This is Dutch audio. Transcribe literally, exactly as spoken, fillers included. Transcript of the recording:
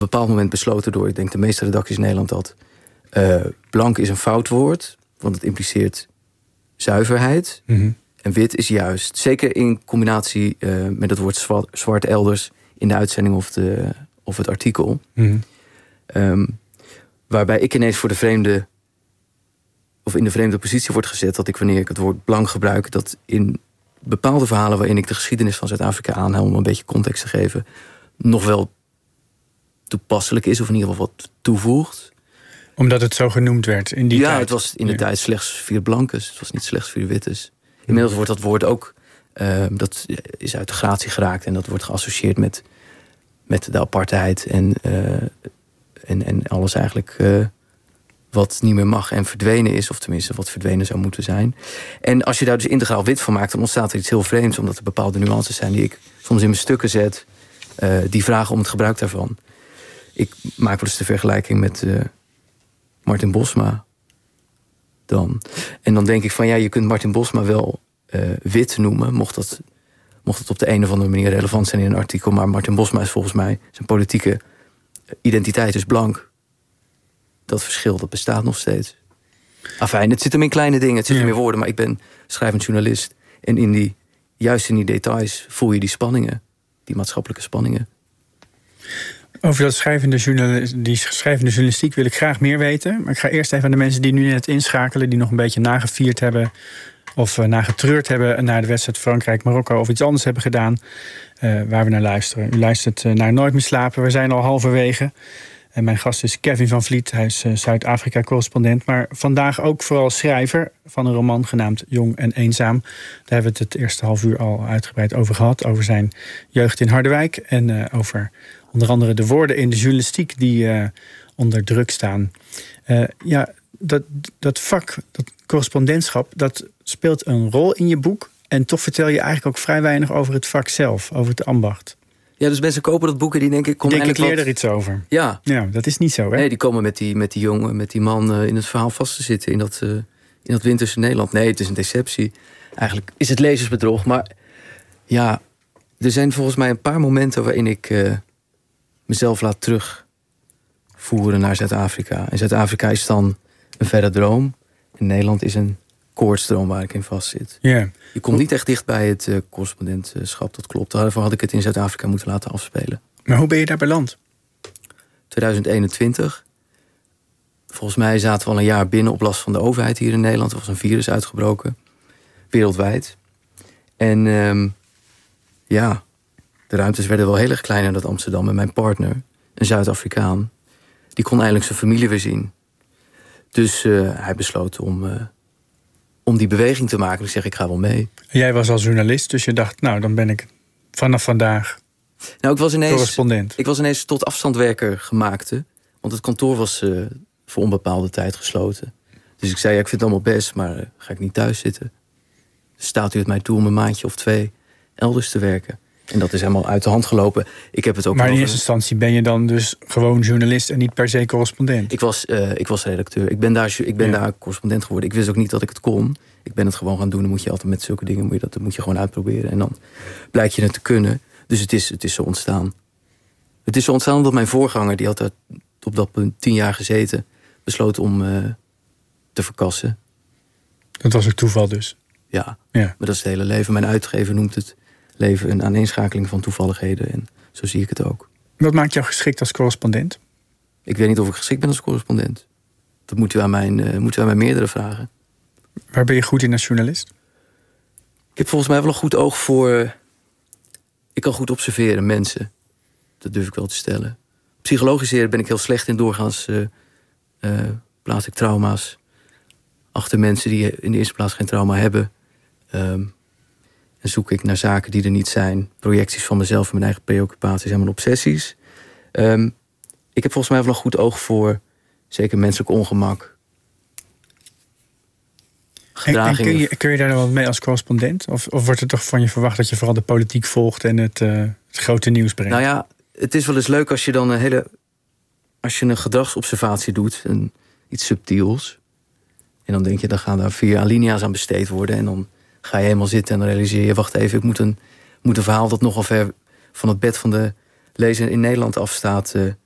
bepaald moment besloten door, ik denk de meeste redacties in Nederland, dat uh, blank is een fout woord, want het impliceert zuiverheid. Mm-hmm. En wit is juist. Zeker in combinatie uh, met het woord zwart, zwart elders in de uitzending of, de, of het artikel. Mm-hmm. Um, waarbij ik ineens voor de vreemde, of in de vreemde positie wordt gezet, dat ik, wanneer ik het woord blank gebruik, dat in bepaalde verhalen waarin ik de geschiedenis van Zuid-Afrika aanhaal om een beetje context te geven, nog wel toepasselijk is, of in ieder geval wat toevoegt. Omdat het zo genoemd werd in die ja, tijd? Ja, het was in de ja. tijd slechts vier blankes. Het was niet slechts vier wittes. Inmiddels wordt dat woord ook, uh, dat is uit de gratie geraakt en dat wordt geassocieerd met, met de apartheid en, uh, en, en alles eigenlijk uh, wat niet meer mag en verdwenen is, of tenminste wat verdwenen zou moeten zijn. En als je daar dus integraal wit van maakt, dan ontstaat er iets heel vreemds, omdat er bepaalde nuances zijn die ik soms in mijn stukken zet, uh, die vragen om het gebruik daarvan. Ik maak wel eens de vergelijking met uh, Martin Bosma dan. En dan denk ik van ja, je kunt Martin Bosma wel uh, wit noemen, mocht dat, mocht het op de een of andere manier relevant zijn in een artikel. Maar Martin Bosma is volgens mij, zijn politieke identiteit is blank. Dat verschil, dat bestaat nog steeds. Afijn, het zit hem in kleine dingen, het zit hem in woorden, maar ik ben schrijvend journalist. En in die, juist in die details voel je die spanningen, die maatschappelijke spanningen. Over dat schrijvende journal- die schrijvende journalistiek wil ik graag meer weten. Maar ik ga eerst even aan de mensen die nu net inschakelen, die nog een beetje nagevierd hebben of uh, nagetreurd hebben naar de wedstrijd Frankrijk-Marokko of iets anders hebben gedaan, uh, waar we naar luisteren. U luistert uh, naar Nooit meer slapen. We zijn al halverwege. En mijn gast is Kevin van Vliet. Hij is uh, Zuid-Afrika-correspondent, maar vandaag ook vooral schrijver van een roman genaamd Jong en Eenzaam. Daar hebben we het het eerste half uur al uitgebreid over gehad. Over zijn jeugd in Harderwijk en uh, over onder andere de woorden in de journalistiek die uh, onder druk staan. Uh, ja, dat, dat vak, dat correspondentschap, dat speelt een rol in je boek. En toch vertel je eigenlijk ook vrij weinig over het vak zelf, over het ambacht. Ja, dus mensen kopen dat boek en die denken, ik kom denk ik leer wat... er iets over. Ja. Ja, dat is niet zo, hè? Nee, die komen met die, met die jongen, met die man uh, in het verhaal vast te zitten in dat, uh, in dat winterse Nederland. Nee, het is een deceptie. Eigenlijk is het lezersbedrog. Maar ja, er zijn volgens mij een paar momenten waarin ik uh, mezelf laat terugvoeren naar Zuid-Afrika. En Zuid-Afrika is dan een verre droom. En Nederland is een koortsdroom waar ik in vastzit. Yeah. Je komt niet echt dicht bij het uh, correspondentschap, dat klopt. Daarvoor had ik het in Zuid-Afrika moeten laten afspelen. Maar hoe ben je daar beland? twintig eenentwintig. Volgens mij zaten we al een jaar binnen op last van de overheid hier in Nederland. Er was een virus uitgebroken, wereldwijd. En um, ja, de ruimtes werden wel heel erg klein in dat Amsterdam. En mijn partner, een Zuid-Afrikaan, die kon eindelijk zijn familie weer zien. Dus uh, hij besloot om, uh, om die beweging te maken. Ik zeg, ik ga wel mee. Jij was als journalist, dus je dacht, nou, dan ben ik vanaf vandaag nou, ik was ineens, correspondent. Ik was ineens tot afstandwerker gemaakte. Want het kantoor was uh, voor onbepaalde tijd gesloten. Dus ik zei, ja, ik vind het allemaal best, maar uh, ga ik niet thuis zitten. Dus staat u het mij toe om een maandje of twee elders te werken. En dat is helemaal uit de hand gelopen. Ik heb het ook maar in over... eerste instantie ben je dan dus gewoon journalist en niet per se correspondent? Ik was, uh, ik was redacteur. Ik ben, daar, ik ben ja. daar correspondent geworden. Ik wist ook niet dat ik het kon. Ik ben het gewoon gaan doen. Dan moet je altijd met zulke dingen moet je dat, dat moet je gewoon uitproberen. En dan blijkt je het te kunnen. Dus het is, het is zo ontstaan. Het is zo ontstaan omdat mijn voorganger, die had er op dat punt tien jaar gezeten, besloot om uh, te verkassen. Dat was ook toeval dus? Ja, ja, maar dat is het hele leven. Mijn uitgever noemt het leven een aaneenschakeling van toevalligheden. En zo zie ik het ook. Wat maakt jou geschikt als correspondent? Ik weet niet of ik geschikt ben als correspondent. Dat moet u aan mijn, uh, moet u aan mijn meerdere vragen. Waar ben je goed in als journalist? Ik heb volgens mij wel een goed oog voor... Ik kan goed observeren, mensen. Dat durf ik wel te stellen. Psychologiseren ben ik heel slecht in. Doorgaans uh, uh, plaats ik trauma's achter mensen die in de eerste plaats geen trauma hebben. Um, en zoek ik naar zaken die er niet zijn. Projecties van mezelf en mijn eigen preoccupaties en mijn obsessies. Um, ik heb volgens mij wel een goed oog voor zeker menselijk ongemak. En, en kun, je, kun je daar dan wat mee als correspondent? Of, of wordt er toch van je verwacht dat je vooral de politiek volgt en het, uh, het grote nieuws brengt? Nou ja, het is wel eens leuk als je dan een hele... Als je een gedragsobservatie doet, een, iets subtiels. En dan denk je, dan gaan daar vier alinea's aan besteed worden. En dan ga je helemaal zitten en dan realiseer je... wacht even, ik moet een, moet een verhaal dat nogal ver van het bed van de lezer in Nederland afstaat... Uh,